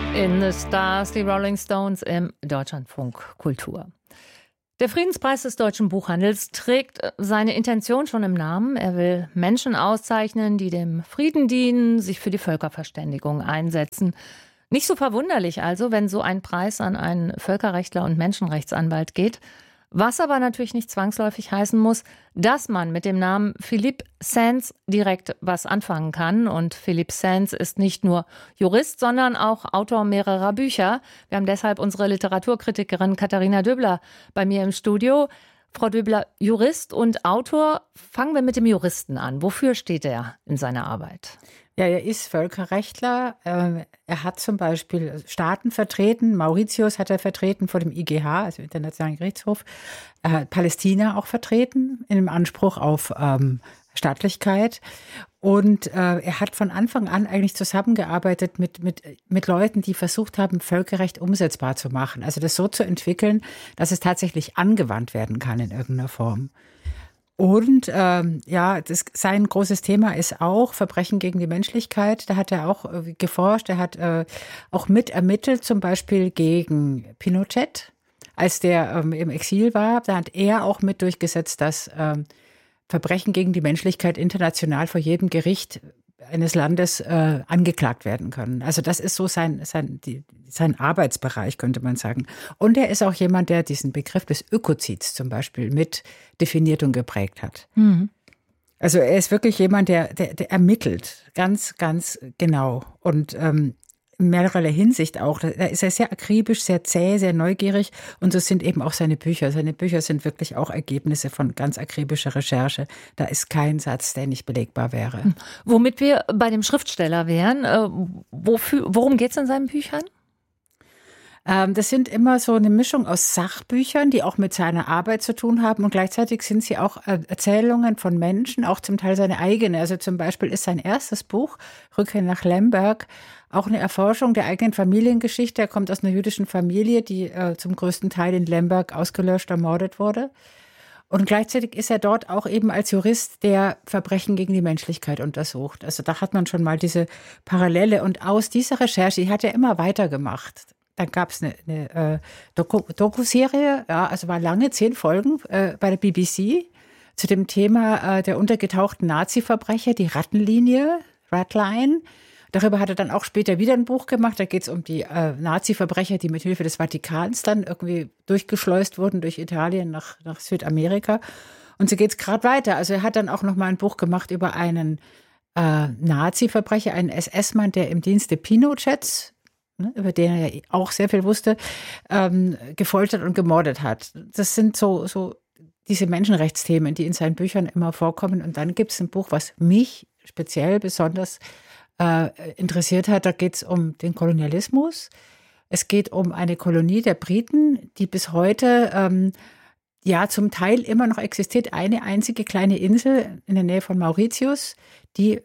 In the Stars, die Rolling Stones im Deutschlandfunk Kultur. Der Friedenspreis des deutschen Buchhandels trägt seine Intention schon im Namen. Er will Menschen auszeichnen, die dem Frieden dienen, sich für die Völkerverständigung einsetzen. Nicht so verwunderlich also, wenn so ein Preis an einen Völkerrechtler und Menschenrechtsanwalt geht. Was aber natürlich nicht zwangsläufig heißen muss, dass man mit dem Namen Philippe Sands direkt was anfangen kann. Und Philippe Sands ist nicht nur Jurist, sondern auch Autor mehrerer Bücher. Wir haben deshalb unsere Literaturkritikerin Katharina Döbler bei mir im Studio. Frau Döbler, Jurist und Autor. Fangen wir mit dem Juristen an. Wofür steht er in seiner Arbeit? Ja, er ist Völkerrechtler. Er hat zum Beispiel Staaten vertreten. Mauritius hat er vertreten vor dem IGH, also Internationalen Gerichtshof. Er hat Palästina auch vertreten in dem Anspruch auf Staatlichkeit. Und er hat von Anfang an eigentlich zusammengearbeitet mit Leuten, die versucht haben, Völkerrecht umsetzbar zu machen. Also das so zu entwickeln, dass es tatsächlich angewandt werden kann in irgendeiner Form. Und sein großes Thema ist auch Verbrechen gegen die Menschlichkeit. Da hat er auch geforscht. Er hat auch mit ermittelt, zum Beispiel gegen Pinochet, als der im Exil war. Da hat er auch mit durchgesetzt, dass Verbrechen gegen die Menschlichkeit international vor jedem Gericht eines Landes angeklagt werden können. Also das ist so sein Arbeitsbereich, könnte man sagen. Und er ist auch jemand, der diesen Begriff des Ökozids zum Beispiel mit definiert und geprägt hat. Mhm. Also er ist wirklich jemand, der ermittelt, ganz, ganz genau. Und in mehrerer Hinsicht auch. Da ist er sehr akribisch, sehr zäh, sehr neugierig. Und so sind eben auch seine Bücher. Seine Bücher sind wirklich auch Ergebnisse von ganz akribischer Recherche. Da ist kein Satz, der nicht belegbar wäre. Womit wir bei dem Schriftsteller wären, worum geht es in seinen Büchern? Das sind immer so eine Mischung aus Sachbüchern, die auch mit seiner Arbeit zu tun haben. Und gleichzeitig sind sie auch Erzählungen von Menschen, auch zum Teil seine eigene. Also zum Beispiel ist sein erstes Buch, Rückkehr nach Lemberg, auch eine Erforschung der eigenen Familiengeschichte. Er kommt aus einer jüdischen Familie, die zum größten Teil in Lemberg ausgelöscht, ermordet wurde. Und gleichzeitig ist er dort auch eben als Jurist, der Verbrechen gegen die Menschlichkeit untersucht. Also da hat man schon mal diese Parallele. Und aus dieser Recherche, die hat er immer weitergemacht. Dann gab es eine Doku-Serie, ja, also war lange 10 Folgen bei der BBC zu dem Thema der untergetauchten Nazi-Verbrecher, die Rattenlinie, Ratline. Darüber hat er dann auch später wieder ein Buch gemacht. Da geht es um die Nazi-Verbrecher, die mit Hilfe des Vatikans dann irgendwie durchgeschleust wurden durch Italien nach Südamerika. Und so geht es gerade weiter. Also er hat dann auch noch mal ein Buch gemacht über einen Nazi-Verbrecher, einen SS-Mann, der im Dienste Pinochets, über den er ja auch sehr viel wusste, gefoltert und gemordet hat. Das sind so diese Menschenrechtsthemen, die in seinen Büchern immer vorkommen. Und dann gibt es ein Buch, was mich speziell besonders interessiert hat. Da geht es um den Kolonialismus. Es geht um eine Kolonie der Briten, die bis heute zum Teil immer noch existiert. Eine einzige kleine Insel in der Nähe von Mauritius, die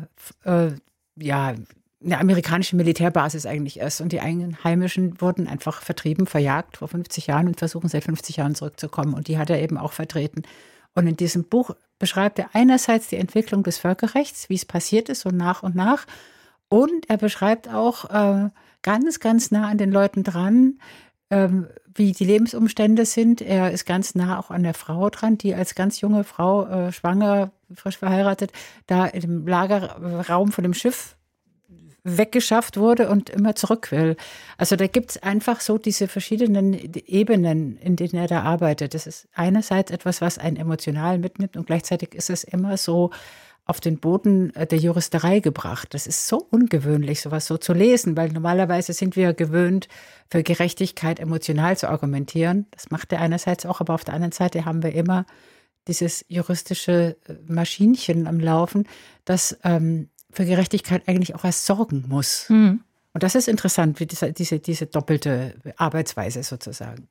eine amerikanische Militärbasis eigentlich ist. Und die Einheimischen wurden einfach vertrieben, verjagt vor 50 Jahren und versuchen seit 50 Jahren zurückzukommen. Und die hat er eben auch vertreten. Und in diesem Buch beschreibt er einerseits die Entwicklung des Völkerrechts, wie es passiert ist, so nach und nach. Und er beschreibt auch ganz, ganz nah an den Leuten dran, wie die Lebensumstände sind. Er ist ganz nah auch an der Frau dran, die als ganz junge Frau, schwanger, frisch verheiratet, da im Lagerraum von dem Schiff weggeschafft wurde und immer zurück will. Also da gibt es einfach so diese verschiedenen Ebenen, in denen er da arbeitet. Das ist einerseits etwas, was einen emotional mitnimmt und gleichzeitig ist es immer so auf den Boden der Juristerei gebracht. Das ist so ungewöhnlich, sowas so zu lesen, weil normalerweise sind wir gewöhnt, für Gerechtigkeit emotional zu argumentieren. Das macht er einerseits auch, aber auf der anderen Seite haben wir immer dieses juristische Maschinchen am Laufen, das für Gerechtigkeit eigentlich auch erst sorgen muss. Mhm. Und das ist interessant, wie diese doppelte Arbeitsweise sozusagen.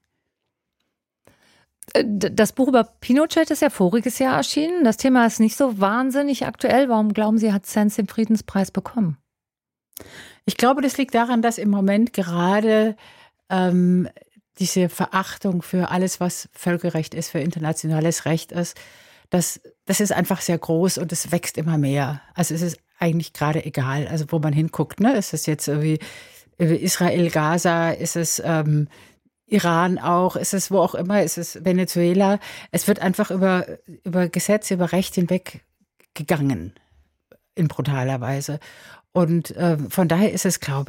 Das Buch über Pinochet ist ja voriges Jahr erschienen. Das Thema ist nicht so wahnsinnig aktuell. Warum glauben Sie, hat Sands den Friedenspreis bekommen? Ich glaube, das liegt daran, dass im Moment gerade diese Verachtung für alles, was Völkerrecht ist, für internationales Recht ist, das ist einfach sehr groß und es wächst immer mehr. Also es ist eigentlich gerade egal, also wo man hinguckt, ne? Ist es jetzt irgendwie Israel, Gaza, ist es Iran auch, ist es wo auch immer, ist es Venezuela. Es wird einfach über Gesetze, über Recht hinweg gegangen in brutaler Weise. Und von daher ist es, glaube